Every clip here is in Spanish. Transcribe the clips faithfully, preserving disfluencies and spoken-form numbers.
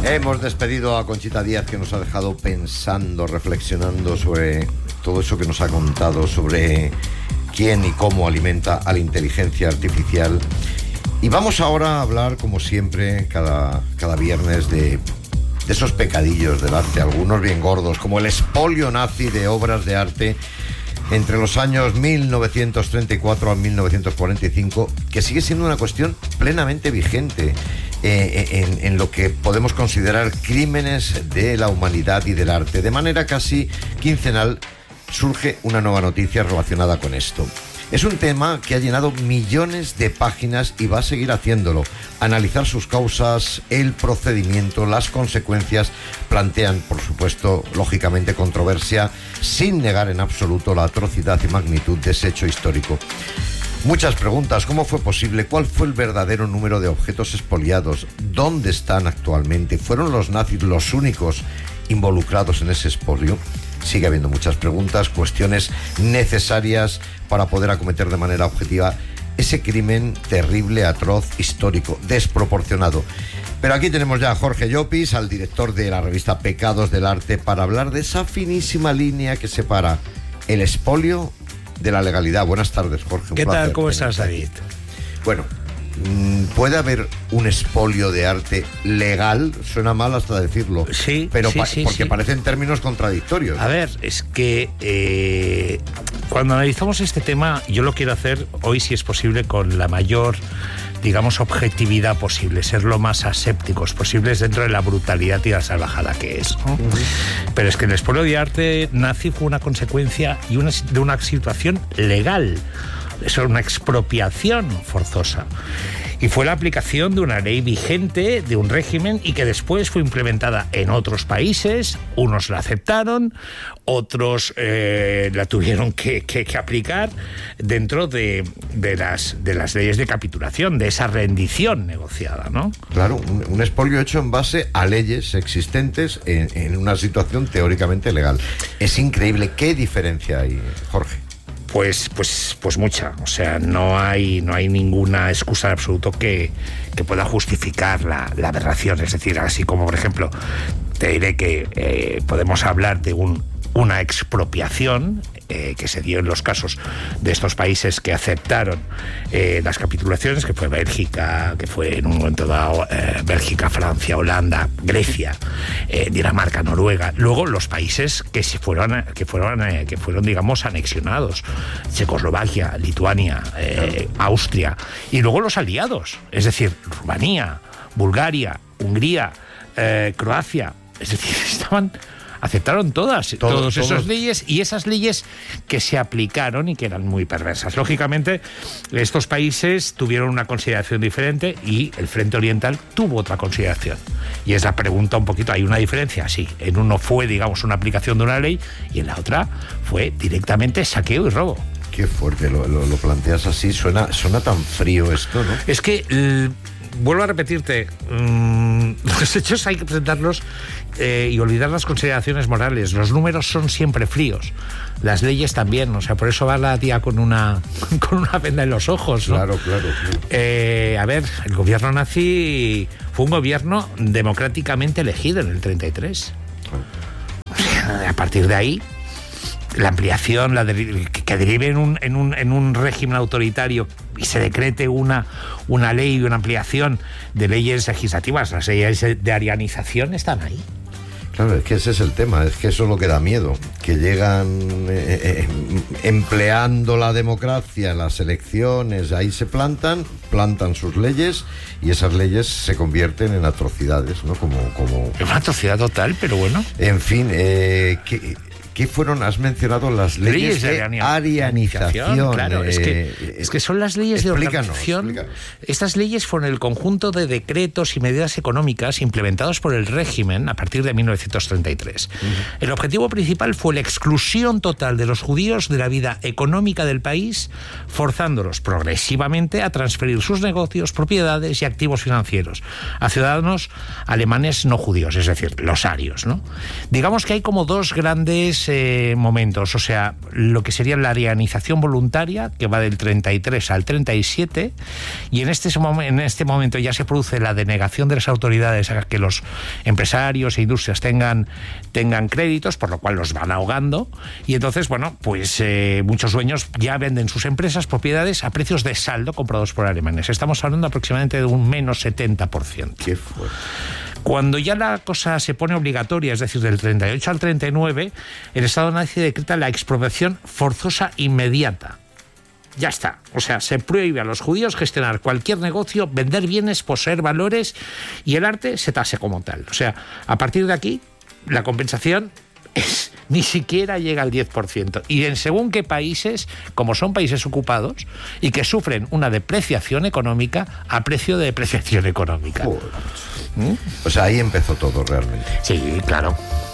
Hemos despedido a Conchita Díaz, que nos ha dejado pensando, reflexionando sobre todo eso que nos ha contado, sobre quién y cómo alimenta a la inteligencia artificial. Y vamos ahora a hablar, como siempre, cada, cada viernes de, de esos pecadillos del arte, algunos bien gordos, como el expolio nazi de obras de arte entre los años mil novecientos treinta y cuatro a mil novecientos cuarenta y cinco, que sigue siendo una cuestión plenamente vigente eh, en, en lo que podemos considerar crímenes de la humanidad y del arte. De manera casi quincenal surge una nueva noticia relacionada con esto. Es un tema que ha llenado millones de páginas y va a seguir haciéndolo. Analizar sus causas, el procedimiento, las consecuencias, plantean, por supuesto, lógicamente controversia, sin negar en absoluto la atrocidad y magnitud de ese hecho histórico. Muchas preguntas: ¿cómo fue posible? ¿Cuál fue el verdadero número de objetos expoliados? ¿Dónde están actualmente? ¿Fueron los nazis los únicos involucrados en ese expolio? Sigue habiendo muchas preguntas, cuestiones necesarias para poder acometer de manera objetiva ese crimen terrible, atroz, histórico, desproporcionado. Pero aquí tenemos ya a Jorge Llopis, al director de la revista Pecados del Arte, para hablar de esa finísima línea que separa el expolio de la legalidad. Buenas tardes, Jorge. ¿Qué tal? ¿Cómo estás, David? Bueno, ¿puede haber un expolio de arte legal? Suena mal hasta decirlo. Sí, pero sí, pa- sí, porque sí. parecen términos contradictorios. A ver, es que eh, cuando analizamos este tema, yo lo quiero hacer hoy, si es posible, con la mayor, digamos, objetividad posible, ser lo más asépticos posibles dentro de la brutalidad y la salvajada que es, ¿no? Uh-huh. Pero es que el expolio de arte nazi fue una consecuencia y una, de una situación legal. Eso es una expropiación forzosa. Y fue la aplicación de una ley vigente, de un régimen, y que después fue implementada en otros países. Unos la aceptaron, otros eh, la tuvieron que, que, que aplicar dentro de, de, las, de las leyes de capitulación, de esa rendición negociada, ¿no? Claro, un, un expolio hecho en base a leyes existentes en, en una situación teóricamente legal. Es increíble. ¿Qué diferencia hay, Jorge? Pues, pues, pues mucha. O sea, no hay, no hay ninguna excusa en absoluto que, que pueda justificar la, la aberración. Es decir, así como, por ejemplo, te diré que eh, podemos hablar de un, una expropiación eh, que se dio en los casos de estos países que aceptaron eh, las capitulaciones, que fue Bélgica, que fue en un momento dado eh, Bélgica, Francia, Holanda, Grecia, eh, Dinamarca, Noruega. Luego los países que se fueron, que fueron, eh, que fueron, digamos, anexionados: Checoslovaquia, Lituania, eh, Austria, y luego los aliados, es decir, Rumanía, Bulgaria, Hungría, eh, Croacia. Es decir, estaban aceptaron todas, Todo, todas esas todos. leyes, y esas leyes que se aplicaron y que eran muy perversas. Lógicamente, estos países tuvieron una consideración diferente y el Frente Oriental tuvo otra consideración. Y es la pregunta un poquito, ¿hay una diferencia? Sí. En uno fue, digamos, una aplicación de una ley, y en la otra fue directamente saqueo y robo. Qué fuerte, lo, lo, lo planteas así, suena, suena tan frío esto, ¿no? Es que, eh, vuelvo a repetirte, mmm, los hechos hay que presentarlos eh, y olvidar las consideraciones morales. Los números son siempre fríos, las leyes también. O sea, por eso va la tía con una con una venda en los ojos, ¿no? Claro, claro, claro. Eh, a ver, el gobierno nazi fue un gobierno democráticamente elegido en el treinta y tres. A partir de ahí, la ampliación, la de, que, que derive en un, en, un, en un régimen autoritario y se decrete una, una ley y una ampliación de leyes legislativas, las leyes de arianización están ahí. Claro, es que ese es el tema, es que eso es lo que da miedo, que llegan eh, eh, empleando la democracia en las elecciones, ahí se plantan, plantan sus leyes, y esas leyes se convierten en atrocidades, ¿no? Como, como... Es una atrocidad total, pero bueno. En fin, eh, ¿qué, ¿qué fueron? Has mencionado las leyes, leyes de, de arianización. Claro, eh, es, que, es que son las leyes de organización. Explícanos. Estas leyes fueron el conjunto de decretos y medidas económicas implementados por el régimen a partir de mil novecientos treinta y tres. Uh-huh. El objetivo principal fue la exclusión total de los judíos de la vida económica del país, forzándolos progresivamente a transferir sus negocios, propiedades y activos financieros a ciudadanos alemanes no judíos, es decir, los arios, ¿no? Digamos que hay como dos grandes eh, momentos, o sea, lo que sería la arianización voluntaria, que va del treinta y tres al treinta y siete, y en este, en este momento ya se produce la denegación de las autoridades a que los empresarios e industrias tengan, tengan créditos, por lo cual los van ahogando, y entonces, bueno, pues eh, muchos dueños ya venden sus empresas, propiedades, a precios de saldo comprados por alemanes. Estamos hablando aproximadamente de un menos setenta por ciento. Qué fuerte. Cuando ya la cosa se pone obligatoria, es decir, del treinta y ocho al treinta y nueve, el Estado nazi decreta la expropiación forzosa inmediata. Ya está. O sea, se prohíbe a los judíos gestionar cualquier negocio, vender bienes, poseer valores, y el arte se tase como tal. O sea, a partir de aquí, la compensación es, ni siquiera llega al diez por ciento. Y en según qué países, como son países ocupados y que sufren una depreciación económica a precio de depreciación económica. ¿Mm? O sea, ahí empezó todo realmente. Sí, claro.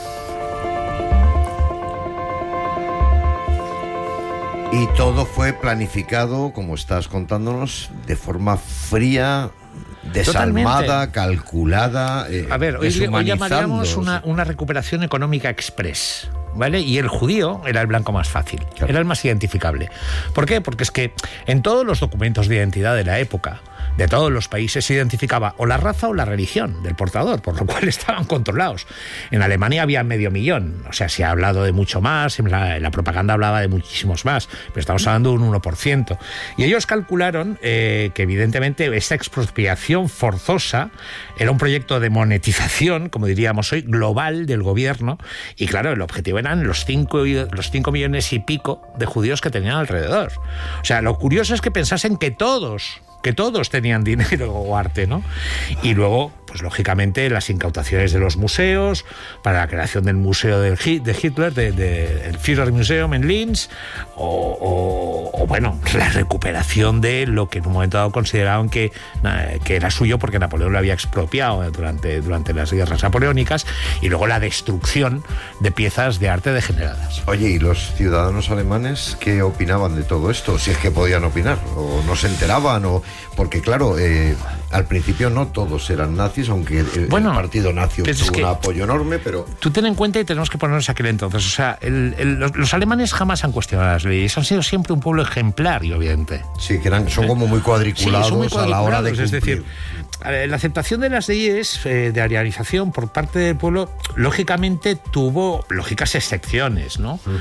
Y todo fue planificado, como estás contándonos, de forma fría, desalmada, totalmente calculada. Eh, a ver, hoy, hoy llamaríamos una, una recuperación económica express, ¿vale? Y el judío era el blanco más fácil, claro. Era el más identificable. ¿Por qué? Porque es que en todos los documentos de identidad de la época, de todos los países, se identificaba o la raza o la religión del portador, por lo cual estaban controlados. En Alemania había medio millón, o sea, se ha hablado de mucho más, en la, en la propaganda hablaba de muchísimos más, pero estamos hablando de un uno por ciento. Y ellos calcularon eh, que evidentemente esta expropiación forzosa era un proyecto de monetización, como diríamos hoy, global del gobierno, y claro, el objetivo eran los cinco, los cinco millones y pico de judíos que tenían alrededor. O sea, lo curioso es que pensasen que todos... que todos tenían dinero o arte, ¿no? Y luego, pues lógicamente, las incautaciones de los museos, para la creación del museo de Hitler, del de, de Führermuseum en Linz, o, o, o, bueno, la recuperación de lo que en un momento dado consideraban que, que era suyo porque Napoleón lo había expropiado durante, durante las guerras napoleónicas, y luego la destrucción de piezas de arte degeneradas. Oye, ¿y los ciudadanos alemanes qué opinaban de todo esto? Si es que podían opinar, o no se enteraban, o... Porque claro, eh, al principio no todos eran nazis, aunque el, bueno, el partido nazi tuvo es que un apoyo enorme, pero... Tú ten en cuenta, y tenemos que ponernos aquel entonces, o sea, el, el, los, los alemanes jamás han cuestionado las leyes, han sido siempre un pueblo ejemplar y obediente. Sí, que eran, son como muy cuadriculados, sí, muy cuadriculados a la hora de cumplir. Es decir, la aceptación de las leyes eh, de arianización por parte del pueblo, lógicamente tuvo lógicas excepciones, ¿no? Uh-huh.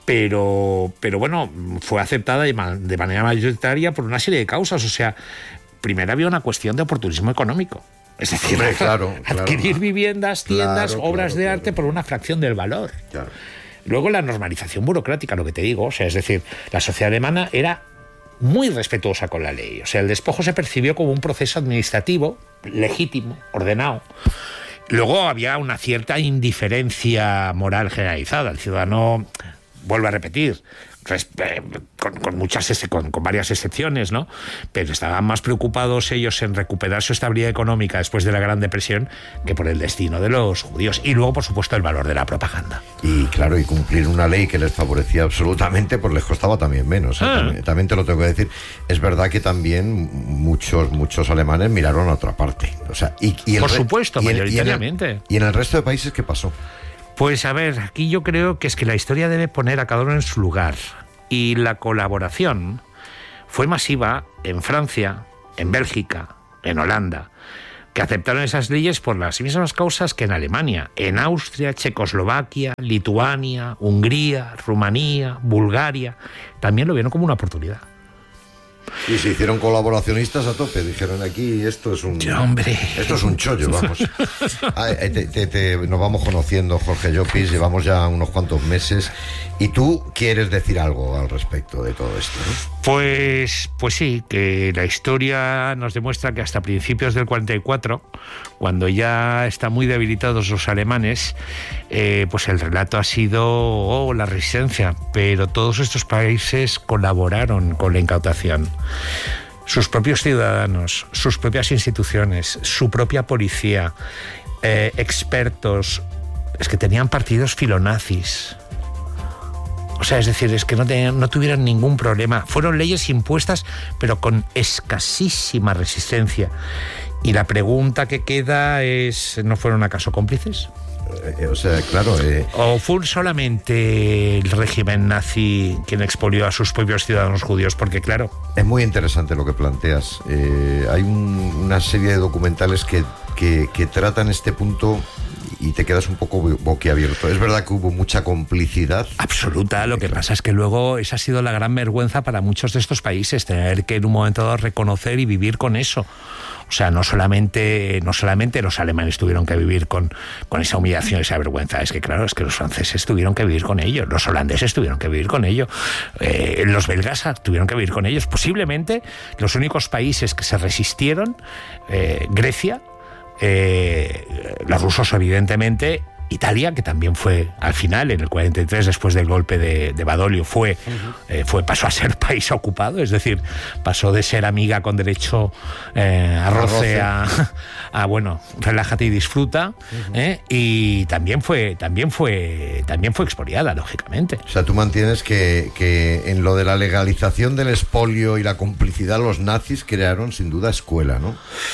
Pero, pero bueno, fue aceptada de, ma- de manera mayoritaria por una serie de causas. O sea, primero había una cuestión de oportunismo económico. Es decir, Hombre, claro, adquirir claro, viviendas, tiendas, claro, obras claro, de claro. arte por una fracción del valor. Claro. Luego la normalización burocrática, lo que te digo. O sea, es decir, la sociedad alemana era muy respetuosa con la ley. O sea, el despojo se percibió como un proceso administrativo legítimo, ordenado. Luego había una cierta indiferencia moral generalizada. El ciudadano... Vuelvo a repetir, con, con muchas con, con varias excepciones, ¿no? Pero estaban más preocupados ellos en recuperar su estabilidad económica después de la Gran Depresión que por el destino de los judíos. Y luego, por supuesto, el valor de la propaganda. Y claro, y cumplir una ley que les favorecía absolutamente, pues les costaba también menos. ¿eh? Ah. También, también te lo tengo que decir. Es verdad que también muchos muchos alemanes miraron a otra parte. O sea, y, y el por re- supuesto, y en, mayoritariamente. Y en, el, y en el resto de países, ¿qué pasó? Pues a ver, aquí yo creo que es que la historia debe poner a cada uno en su lugar. Y la colaboración fue masiva en Francia, en Bélgica, en Holanda, que aceptaron esas leyes por las mismas causas que en Alemania, en Austria, Checoslovaquia, Lituania, Hungría, Rumanía, Bulgaria. También lo vieron como una oportunidad. Y se hicieron colaboracionistas a tope. Dijeron, aquí esto es un... ¡Ya, hombre! Esto es un chollo, vamos. Ah, te, te, te, nos vamos conociendo, Jorge Llopis, llevamos ya unos cuantos meses. Y tú quieres decir algo al respecto de todo esto, ¿no? Pues, pues sí, que la historia nos demuestra que hasta principios del cuarenta y cuatro, cuando ya están muy debilitados los alemanes, eh, pues el relato ha sido oh, la resistencia, pero todos estos países colaboraron con la incautación. Sus propios ciudadanos, sus propias instituciones, su propia policía, eh, expertos, es que tenían partidos filonazis. O sea, es decir, es que no, tenían, no tuvieron ningún problema. Fueron leyes impuestas, pero con escasísima resistencia. Y la pregunta que queda es, ¿no fueron acaso cómplices? Eh, o sea, claro... Eh... ¿O fue solamente el régimen nazi quien expolió a sus propios ciudadanos judíos? Porque, claro... Es muy interesante lo que planteas. Eh, hay un, una serie de documentales que, que, que tratan este punto... y te quedas un poco boquiabierto. Es verdad que hubo mucha complicidad. Absoluta. Lo que pasa es que luego esa ha sido la gran vergüenza para muchos de estos países, tener que en un momento dado reconocer y vivir con eso. O sea, no solamente, no solamente los alemanes tuvieron que vivir con, con esa humillación, esa vergüenza. Es que, claro, es que los franceses tuvieron que vivir con ello, los holandeses tuvieron que vivir con ello, eh, los belgas tuvieron que vivir con ellos. Posiblemente los únicos países que se resistieron, eh, Grecia, Eh, los rusos evidentemente, Italia, que también fue al final, en el cuarenta y tres, después del golpe de, de Badoglio, fue, uh-huh. eh, fue, pasó a ser país ocupado, es decir, pasó de ser amiga con derecho eh, a roce a, a, bueno, relájate y disfruta, uh-huh. eh, y también fue, también fue, también fue expoliada, lógicamente. O sea, tú mantienes que, que en lo de la legalización del expolio y la complicidad, los nazis crearon sin duda escuela, ¿no?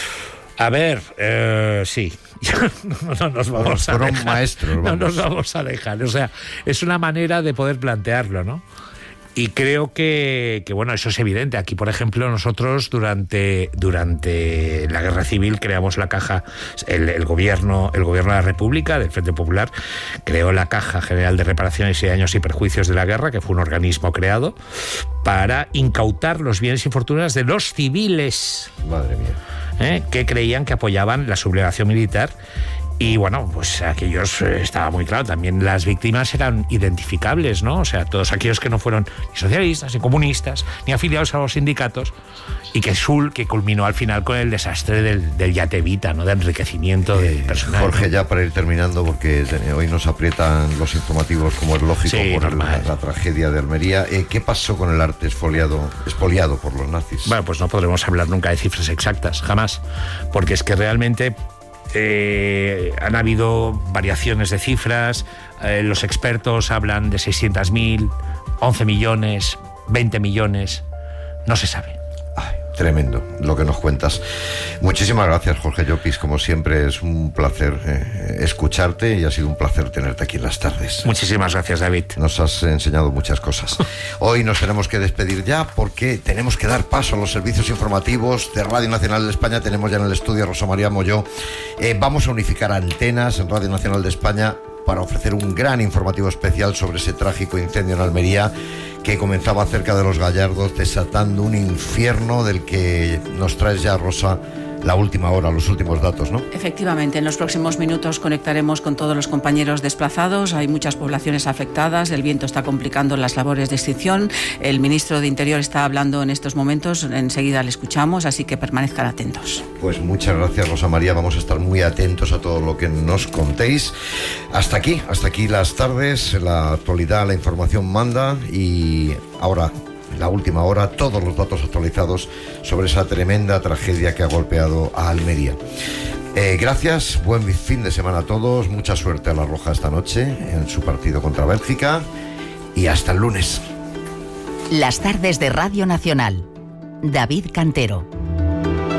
A ver, eh, sí, no, no nos vamos a dejar. Maestros, vamos. No nos vamos a dejar. O sea, es una manera de poder plantearlo, ¿no? Y creo que, que, bueno, eso es evidente. Aquí, por ejemplo, nosotros durante, durante la Guerra Civil creamos la caja, el, el gobierno, el gobierno de la República, del Frente Popular, creó la Caja General de Reparaciones y Daños y Perjuicios de la Guerra, que fue un organismo creado para incautar los bienes y fortunas de los civiles. Madre mía. ¿Eh? Que creían que apoyaban la sublevación militar. Y bueno, pues aquellos, eh, estaba muy claro, también las víctimas eran identificables, ¿no? O sea, todos aquellos que no fueron ni socialistas, ni comunistas, ni afiliados a los sindicatos, y que Sul, que culminó al final con el desastre del, del Yatevita, ¿no? De enriquecimiento eh, personal. Jorge, ¿no? Ya para ir terminando, porque hoy nos aprietan los informativos, como es lógico, sí, por la, la tragedia de Almería. Eh, ¿Qué pasó con el arte expoliado, expoliado por los nazis? Bueno, pues no podremos hablar nunca de cifras exactas, jamás, porque es que realmente... Eh, han habido variaciones de cifras, eh, los expertos hablan de seiscientos mil, once millones, veinte millones, no se sabe. Ay, tremendo lo que nos cuentas. Muchísimas gracias, Jorge Llopis, como siempre es un placer eh, escucharte y ha sido un placer tenerte aquí en las tardes. Muchísimas gracias, David. Nos has enseñado muchas cosas. Hoy nos tenemos que despedir ya porque tenemos que dar paso a los servicios informativos de Radio Nacional de España. Tenemos ya en el estudio a Rosa María Molló. Eh, vamos a unificar antenas en Radio Nacional de España para ofrecer un gran informativo especial sobre ese trágico incendio en Almería que comenzaba cerca de Los Gallardos, desatando un infierno del que nos traes ya, Rosa, la última hora, los últimos datos, ¿no? Efectivamente, en los próximos minutos conectaremos con todos los compañeros desplazados. Hay muchas poblaciones afectadas, el viento está complicando las labores de extinción. El ministro de Interior está hablando en estos momentos, enseguida le escuchamos, así que permanezcan atentos. Pues muchas gracias, Rosa María, vamos a estar muy atentos a todo lo que nos contéis. Hasta aquí, hasta aquí las tardes, la actualidad, la información manda y ahora... la última hora, todos los datos actualizados sobre esa tremenda tragedia que ha golpeado a Almería. Eh, gracias, buen fin de semana a todos, mucha suerte a la Roja esta noche en su partido contra Bélgica y hasta el lunes. Las tardes de Radio Nacional. David Cantero.